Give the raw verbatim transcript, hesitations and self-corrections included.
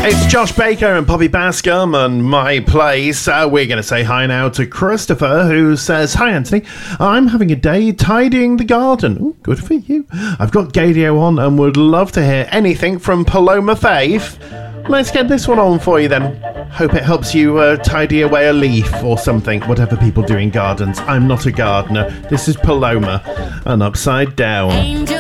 It's Josh Baker and Poppy Bascom and My Place. Uh, we're going to say hi now to Christopher, who says, "Hi, Anthony. I'm having a day tidying the garden." Ooh, good for you. "I've got Gadio on and would love to hear anything from Paloma Faith." Let's get this one on for you then. Hope it helps you uh, tidy away a leaf or something, whatever people do in gardens. I'm not a gardener. This is Paloma and Upside Down. Angel.